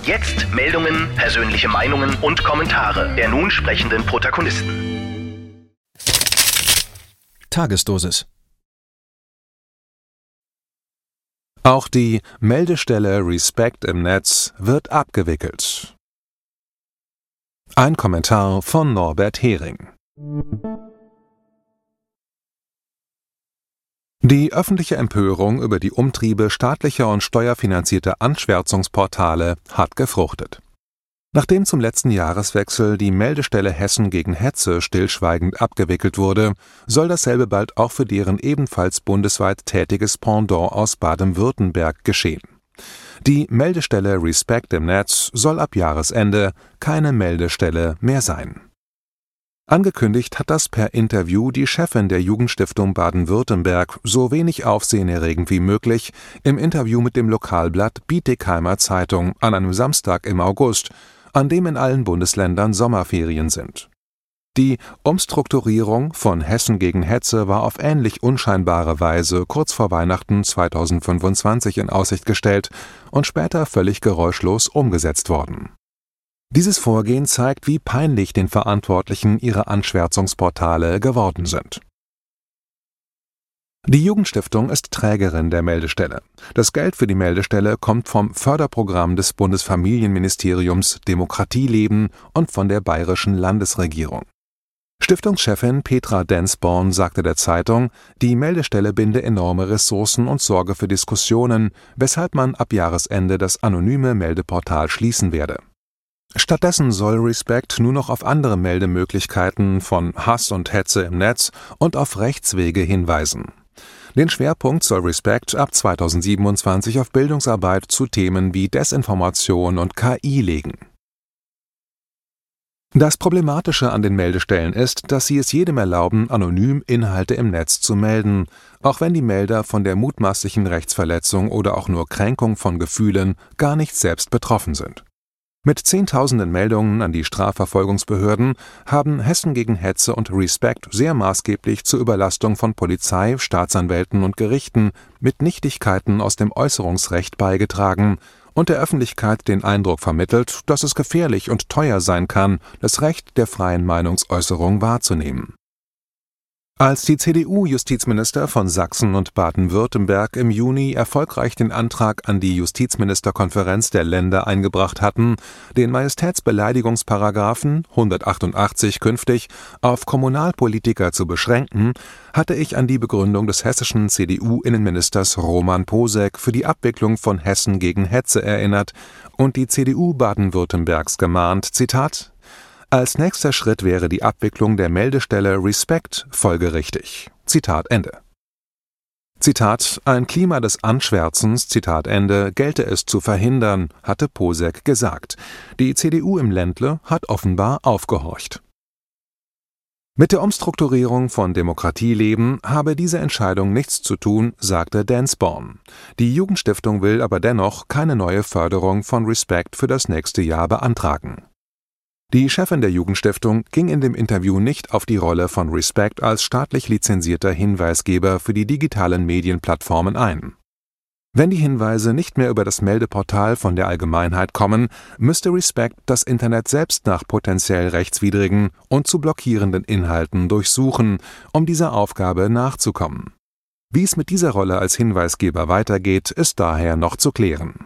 Jetzt Meldungen, persönliche Meinungen und Kommentare der nun sprechenden Protagonisten. Tagesdosis. Auch die Meldestelle Respect im Netz wird abgewickelt. Ein Kommentar von Norbert Hering. Die öffentliche Empörung über die Umtriebe staatlicher und steuerfinanzierter Anschwärzungsportale hat gefruchtet. Nachdem zum letzten Jahreswechsel die Meldestelle Hessen gegen Hetze stillschweigend abgewickelt wurde, soll dasselbe bald auch für deren ebenfalls bundesweit tätiges Pendant aus Baden-Württemberg geschehen. Die Meldestelle Respect im Netz soll ab Jahresende keine Meldestelle mehr sein. Angekündigt hat das per Interview die Chefin der Jugendstiftung Baden-Württemberg so wenig aufsehenerregend wie möglich im Interview mit dem Lokalblatt Bietigheimer Zeitung an einem Samstag im August, an dem in allen Bundesländern Sommerferien sind. Die Umstrukturierung von Hessen gegen Hetze war auf ähnlich unscheinbare Weise kurz vor Weihnachten 2025 in Aussicht gestellt und später völlig geräuschlos umgesetzt worden. Dieses Vorgehen zeigt, wie peinlich den Verantwortlichen ihre Anschwärzungsportale geworden sind. Die Jugendstiftung ist Trägerin der Meldestelle. Das Geld für die Meldestelle kommt vom Förderprogramm des Bundesfamilienministeriums Demokratie leben und von der bayerischen Landesregierung. Stiftungschefin Petra Densborn sagte der Zeitung, die Meldestelle binde enorme Ressourcen und sorge für Diskussionen, weshalb man ab Jahresende das anonyme Meldeportal schließen werde. Stattdessen soll Respect nur noch auf andere Meldemöglichkeiten von Hass und Hetze im Netz und auf Rechtswege hinweisen. Den Schwerpunkt soll Respect ab 2027 auf Bildungsarbeit zu Themen wie Desinformation und KI legen. Das Problematische an den Meldestellen ist, dass sie es jedem erlauben, anonym Inhalte im Netz zu melden, auch wenn die Melder von der mutmaßlichen Rechtsverletzung oder auch nur Kränkung von Gefühlen gar nicht selbst betroffen sind. Mit Zehntausenden Meldungen an die Strafverfolgungsbehörden haben Hessen gegen Hetze und Respect sehr maßgeblich zur Überlastung von Polizei, Staatsanwälten und Gerichten mit Nichtigkeiten aus dem Äußerungsrecht beigetragen und der Öffentlichkeit den Eindruck vermittelt, dass es gefährlich und teuer sein kann, das Recht der freien Meinungsäußerung wahrzunehmen. Als die CDU-Justizminister von Sachsen und Baden-Württemberg im Juni erfolgreich den Antrag an die Justizministerkonferenz der Länder eingebracht hatten, den Majestätsbeleidigungsparagraphen 188 künftig auf Kommunalpolitiker zu beschränken, hatte ich an die Begründung des hessischen CDU-Innenministers Roman Posek für die Abwicklung von Hessen gegen Hetze erinnert und die CDU Baden-Württembergs gemahnt, Zitat: Als nächster Schritt wäre die Abwicklung der Meldestelle Respect folgerichtig. Zitat Ende. Zitat: Ein Klima des Anschwärzens, Zitat Ende, gelte es zu verhindern, hatte Posek gesagt. Die CDU im Ländle hat offenbar aufgehorcht. Mit der Umstrukturierung von Demokratie leben habe diese Entscheidung nichts zu tun, sagte Densborn. Die Jugendstiftung will aber dennoch keine neue Förderung von Respect für das nächste Jahr beantragen. Die Chefin der Jugendstiftung ging in dem Interview nicht auf die Rolle von Respect als staatlich lizenzierter Hinweisgeber für die digitalen Medienplattformen ein. Wenn die Hinweise nicht mehr über das Meldeportal von der Allgemeinheit kommen, müsste Respect das Internet selbst nach potenziell rechtswidrigen und zu blockierenden Inhalten durchsuchen, um dieser Aufgabe nachzukommen. Wie es mit dieser Rolle als Hinweisgeber weitergeht, ist daher noch zu klären.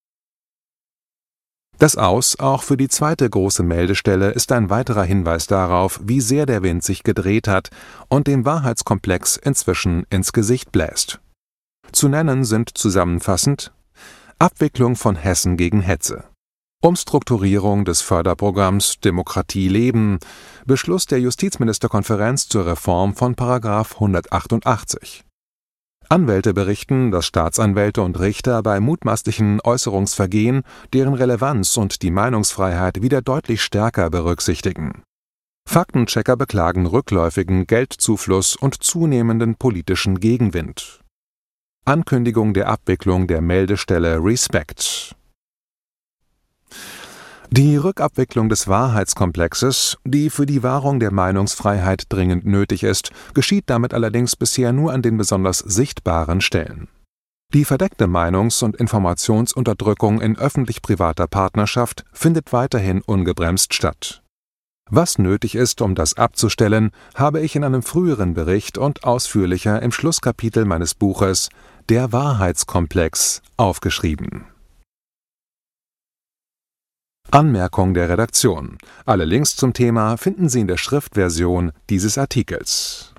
Das Aus auch für die zweite große Meldestelle ist ein weiterer Hinweis darauf, wie sehr der Wind sich gedreht hat und dem Wahrheitskomplex inzwischen ins Gesicht bläst. Zu nennen sind zusammenfassend: Abwicklung von Hessen gegen Hetze, Umstrukturierung des Förderprogramms Demokratie leben, Beschluss der Justizministerkonferenz zur Reform von § 188. Anwälte berichten, dass Staatsanwälte und Richter bei mutmaßlichen Äußerungsvergehen deren Relevanz und die Meinungsfreiheit wieder deutlich stärker berücksichtigen. Faktenchecker beklagen rückläufigen Geldzufluss und zunehmenden politischen Gegenwind. Ankündigung der Abwicklung der Meldestelle Respect. Die Rückabwicklung des Wahrheitskomplexes, die für die Wahrung der Meinungsfreiheit dringend nötig ist, geschieht damit allerdings bisher nur an den besonders sichtbaren Stellen. Die verdeckte Meinungs- und Informationsunterdrückung in öffentlich-privater Partnerschaft findet weiterhin ungebremst statt. Was nötig ist, um das abzustellen, habe ich in einem früheren Bericht und ausführlicher im Schlusskapitel meines Buches »Der Wahrheitskomplex« aufgeschrieben. Anmerkung der Redaktion. Alle Links zum Thema finden Sie in der Schriftversion dieses Artikels.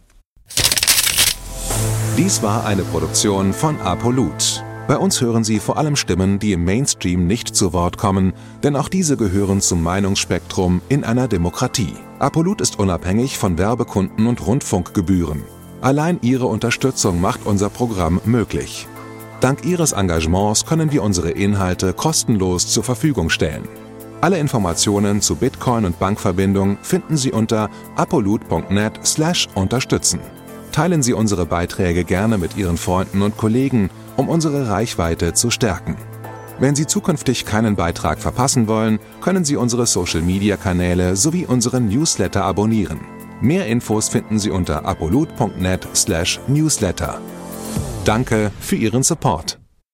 Dies war eine Produktion von Apolut. Bei uns hören Sie vor allem Stimmen, die im Mainstream nicht zu Wort kommen, denn auch diese gehören zum Meinungsspektrum in einer Demokratie. Apolut ist unabhängig von Werbekunden und Rundfunkgebühren. Allein Ihre Unterstützung macht unser Programm möglich. Dank Ihres Engagements können wir unsere Inhalte kostenlos zur Verfügung stellen. Alle Informationen zu Bitcoin und Bankverbindung finden Sie unter apolut.net/unterstützen. Teilen Sie unsere Beiträge gerne mit Ihren Freunden und Kollegen, um unsere Reichweite zu stärken. Wenn Sie zukünftig keinen Beitrag verpassen wollen, können Sie unsere Social-Media-Kanäle sowie unseren Newsletter abonnieren. Mehr Infos finden Sie unter apolut.net/newsletter. Danke für Ihren Support.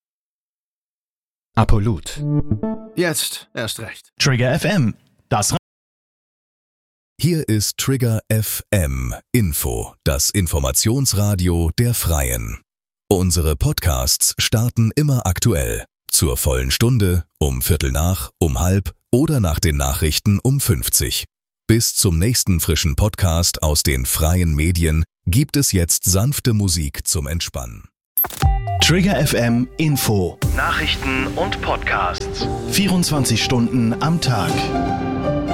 Apolut. Jetzt erst recht. Trigger FM. Das Hier ist Trigger FM Info, das Informationsradio der Freien. Unsere Podcasts starten immer aktuell. Zur vollen Stunde, um 7:15, um 12:30 oder nach den Nachrichten um 50. Bis zum nächsten frischen Podcast aus den freien Medien gibt es jetzt sanfte Musik zum Entspannen. Trigger FM Info. Nachrichten und Podcasts. 24 Stunden am Tag.